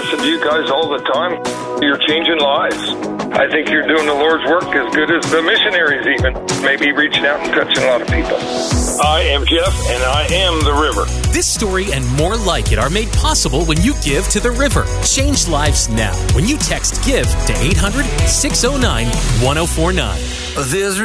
listen to you guys all the time. You're changing lives. I think you're doing the Lord's work as good as the missionaries even. Maybe reaching out and touching a lot of people. I am Jeff, and I am the River. This story and more like it are made possible when you give to the River. Change lives now when you text GIVE to 800-609-1049. There's